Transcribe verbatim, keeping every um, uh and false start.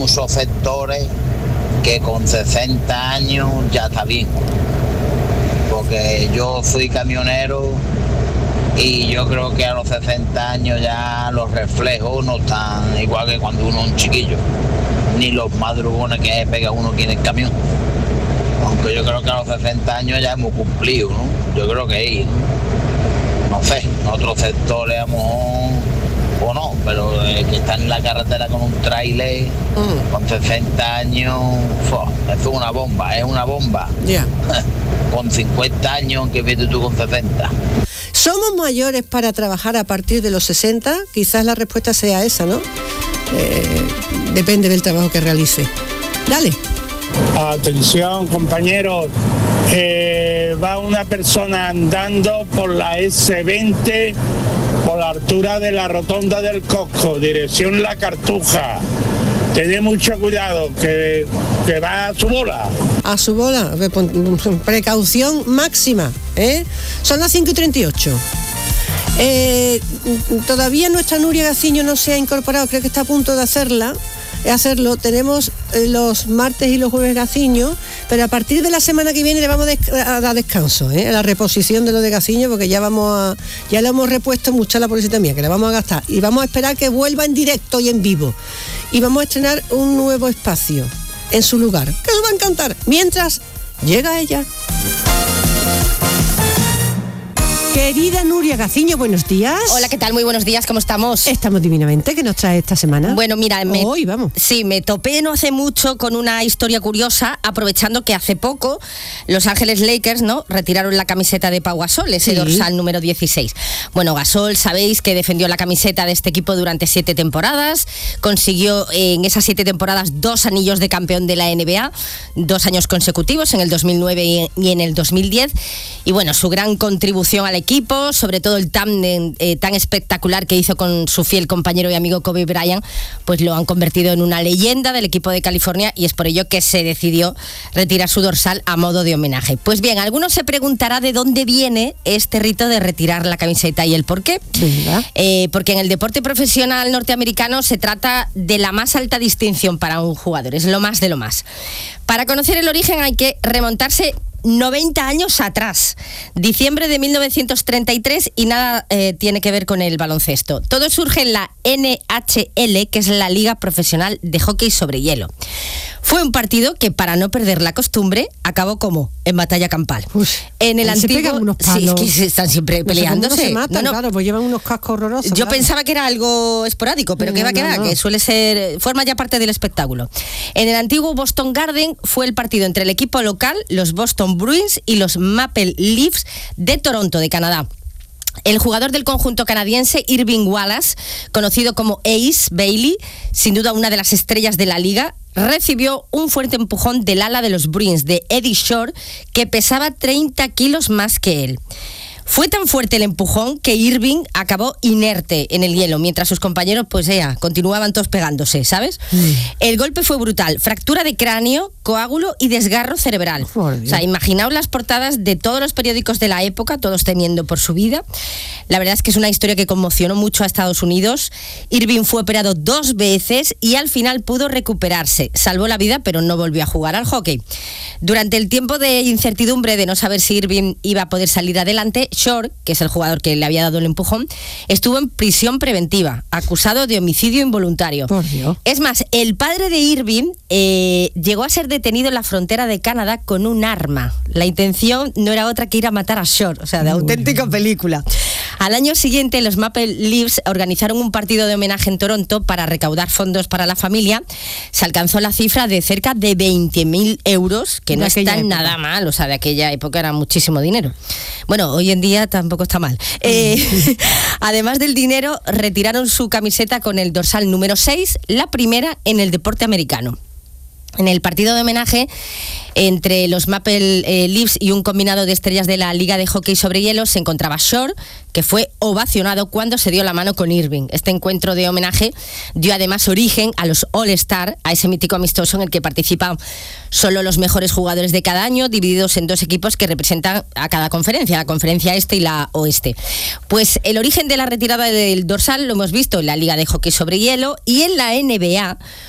muchos sectores que con sesenta años ya está bien. Porque yo soy camionero y yo creo que a los sesenta años ya los reflejos no están igual que cuando uno es un chiquillo, ni los madrugones que pega uno aquí en el camión. Aunque yo creo que a los sesenta años ya hemos cumplido, ¿no? Yo creo que ahí, ¿no? No sé, en otros sectores a lo mejor o no, pero el que está en la carretera con un tráiler mm. con sesenta años, fue, es una bomba, es una bomba. Ya. Yeah. Con cincuenta años, que vete tú con sesenta. ¿Somos mayores para trabajar a partir de los sesenta? Quizás la respuesta sea esa, ¿no? Eh, depende del trabajo que realice. Dale. Atención, compañeros. Eh, va una persona andando por la ese veinte, por la altura de la rotonda del Cosco, dirección La Cartuja. Tened mucho cuidado, que, que va a su bola. A su bola, precaución máxima, ¿eh? Son las cinco y treinta y ocho. Eh, todavía nuestra Nuria Gaciño no se ha incorporado, creo que está a punto de hacerla. hacerlo, tenemos eh, los martes y los jueves Gaciño, pero a partir de la semana que viene le vamos a dar descanso, ¿eh? A la reposición de lo de Gaciño, porque ya vamos a, ya le hemos repuesto mucha la pobrecita mía, que la vamos a gastar, y vamos a esperar que vuelva en directo y en vivo, y vamos a estrenar un nuevo espacio en su lugar, que os va a encantar, mientras llega ella. Querida Nuria Gaciño, buenos días. Hola, ¿qué tal? Muy buenos días, ¿cómo estamos? Estamos divinamente. ¿Qué nos trae esta semana? Bueno, mira, me, hoy vamos. Sí, me topé no hace mucho con una historia curiosa, aprovechando que hace poco Los Ángeles Lakers, ¿no?, retiraron la camiseta de Pau Gasol, ese sí. dorsal número dieciséis. Bueno, Gasol, sabéis que defendió la camiseta de este equipo durante siete temporadas, consiguió en esas siete temporadas dos anillos de campeón de la N B A, dos años consecutivos, en el dos mil nueve y en el dos mil diez, y bueno, su gran contribución al equipo, sobre todo el tándem eh, tan espectacular que hizo con su fiel compañero y amigo Kobe Bryant, pues lo han convertido en una leyenda del equipo de California, y es por ello que se decidió retirar su dorsal a modo de homenaje. Pues bien, algunos se preguntará de dónde viene este rito de retirar la camiseta y el por qué. Eh, porque en el deporte profesional norteamericano se trata de la más alta distinción para un jugador, es lo más de lo más. Para conocer el origen hay que remontarse noventa años atrás, diciembre de mil novecientos treinta y tres, y nada eh, tiene que ver con el baloncesto. Todo surge en la N H L, que es la Liga Profesional de Hockey sobre Hielo. Fue un partido que, para no perder la costumbre, acabó como en batalla campal. Uf, en el antiguo, se pegan unos palos. Sí, es que están siempre peleándose. No se matan, no, no. Claro, pues llevan unos cascos horrorosos. Yo claro. pensaba que era algo esporádico, pero no, que va a quedar, no, no. que suele ser, forma ya parte del espectáculo. En el antiguo Boston Garden fue el partido entre el equipo local, los Boston Bruins, y los Maple Leafs de Toronto, de Canadá. El jugador del conjunto canadiense, Irving Wallace, conocido como Ace Bailey, sin duda una de las estrellas de la liga, recibió un fuerte empujón del ala de los Bruins, de Eddie Shore, que pesaba treinta kilos más que él. Fue tan fuerte el empujón que Irving acabó inerte en el hielo, mientras sus compañeros, pues ya, continuaban todos pegándose, ¿sabes? Mm. El golpe fue brutal, fractura de cráneo, coágulo y desgarro cerebral. Oh, o sea, imaginaos las portadas de todos los periódicos de la época, todos temiendo por su vida. La verdad es que es una historia que conmocionó mucho a Estados Unidos. Irving fue operado dos veces y al final pudo recuperarse. Salvó la vida, pero no volvió a jugar al hockey. Durante el tiempo de incertidumbre de no saber si Irving iba a poder salir adelante, Shore, que es el jugador que le había dado el empujón, estuvo en prisión preventiva, acusado de homicidio involuntario. Por Dios. Es más, el padre de Irving eh, llegó a ser detenido en la frontera de Canadá con un arma. La intención no era otra que ir a matar a Shore, o sea, de Uy. auténtica película. Al año siguiente, los Maple Leafs organizaron un partido de homenaje en Toronto para recaudar fondos para la familia. Se alcanzó la cifra de cerca de veinte mil euros, que no está nada mal, o sea, de aquella época era muchísimo dinero. Bueno, hoy en día tampoco está mal. Eh, además del dinero, retiraron su camiseta con el dorsal número seis, la primera en el deporte americano. En el partido de homenaje entre los Maple eh, Leafs y un combinado de estrellas de la Liga de Hockey sobre Hielo se encontraba Shore, que fue ovacionado cuando se dio la mano con Irving. Este encuentro de homenaje dio además origen a los All-Star, a ese mítico amistoso en el que participan solo los mejores jugadores de cada año, divididos en dos equipos que representan a cada conferencia, la conferencia este y la oeste. Pues el origen de la retirada del dorsal lo hemos visto en la Liga de Hockey sobre Hielo y en la N B A.